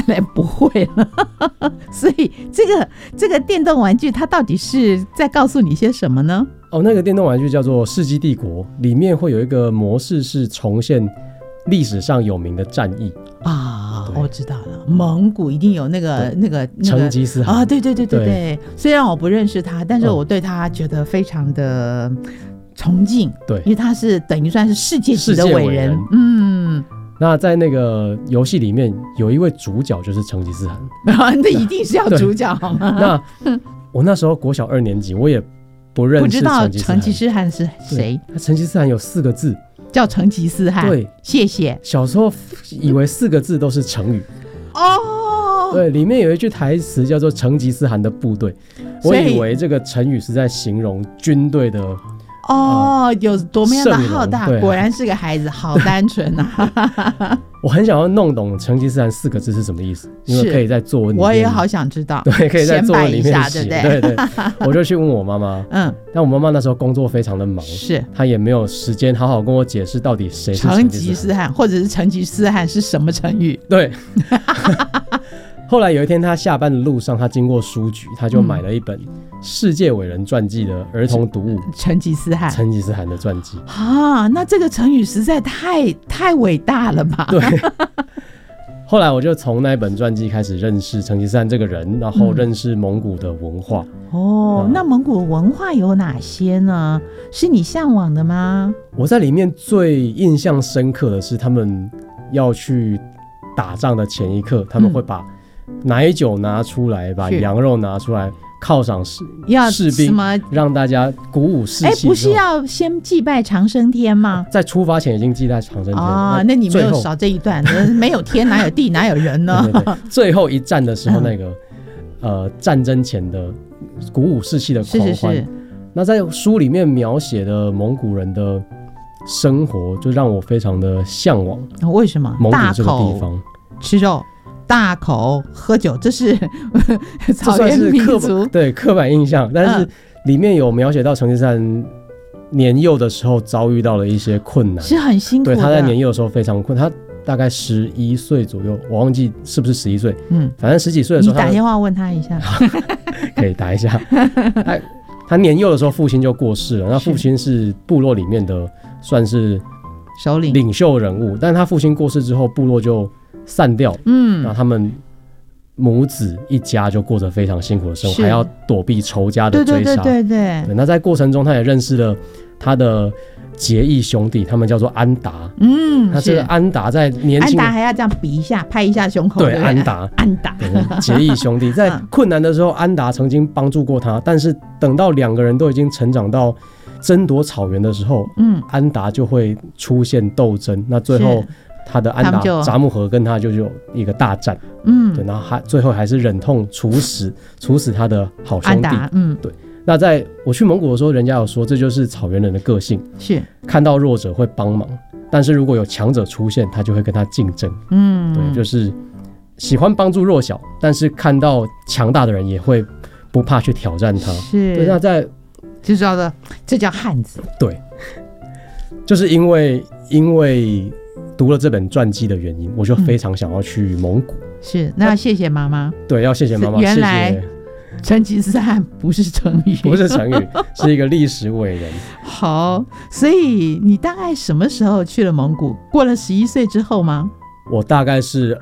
看来不会了。所以这个电动玩具它到底是在告诉你些什么呢？ 那个电动玩具叫做《世纪帝国》，里面会有一个模式是重现历史上有名的战役啊，我知道了，蒙古一定有那个成吉思汗啊，对，虽然我不认识他，但是我对他觉得非常的崇敬，对，因为他是等于算是世界级的伟人。 那在那个游戏里面有一位主角就是成吉思汗， 那一定是要主角好吗？ 那我那时候国小2年级，我也不认识成吉思汗是谁。 成吉思汗有4个字叫成吉思汗，对，谢谢。 小时候以为4个字都是成语对，里面有一句台词叫做成吉思汗的部队，我以为这个成语是在形容军队的有多么样的浩大，果然是个孩子，好单纯啊！ 我很想要弄懂成吉思汗4个字是什么意思，因为可以在作文里面， 我也好想知道， 对，可以在作文里面写，对，我就去问我妈妈，但我妈妈那时候工作非常的忙，是，她也没有时间好好跟我解释到底谁是成吉思汗，或者是成吉思汗是什么成语， 对。后来有一天他下班的路上，他经过书局，他就买了一本世界伟人传记的儿童读物，成吉思汗的传记那这个成语实在太伟大了吧？ 对。后来我就从那一本传记开始认识成吉思汗这个人，然后认识蒙古的文化。 那蒙古文化有哪些呢？是你向往的吗？ 我在里面最印象深刻的是，他们要去打仗的前一刻，他们会把奶酒拿出来，把羊肉拿出来犒赏士兵，让大家鼓舞士气。 不是要先祭拜长生天吗？ 在出发前已经祭拜长生天那你没有少这一段。没有天哪有地哪有人呢？ 对，最后一战的时候，那个战争前的鼓舞士气的狂欢。那在书里面描写的蒙古人的生活，就让我非常的向往。 为什么？ 蒙古这个地方吃肉，大口喝酒，这是草原民族刻板印象。但是里面有描写到成吉思汗年幼的时候遭遇到了一些困难， 是很辛苦的。 对，他在年幼的时候非常困难，他大概11岁左右，我忘记是不是11岁，反正10几岁的时候， 你打电话问他一下， 可以打一下。他年幼的时候父亲就过世了，那父亲是部落里面的算是首领袖人物，但他父亲过世之后，部落就散掉，那他们母子一家就过着非常辛苦的生活，还要躲避仇家的追杀。对，那在过程中，他也认识了他的结义兄弟，他们叫做安达。那这个安达在年轻， 安达还要这样比一下，拍一下胸口。 对，安达结义兄弟在困难的时候，安达曾经帮助过他，但是等到2个人都已经成长到争夺草原的时候，安达就会出现斗争。那最后他的安达扎木合跟他就有一个大战，对，然后最后还是忍痛处死他的好兄弟，对。那在我去蒙古的时候，人家有说这就是草原人的个性，是看到弱者会帮忙，但是如果有强者出现，他就会跟他竞争，对，就是喜欢帮助弱小，但是看到强大的人也会不怕去挑战他，是。对，那在就知道的，这叫汉子， 对，就是因为读了这本传记的原因，我就非常想要去蒙古。 是，那要谢谢妈妈。 对，要谢谢妈妈。 原来成吉思汗不是成语， 不是成语，是一个历史伟人。 好，所以你大概什么时候去了蒙古？过了11岁之后吗？ 我大概是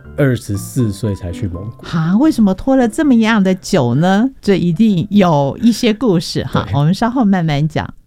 24岁才去蒙古。 为什么拖了这么样的久呢？这一定有一些故事哈，我们稍后慢慢讲。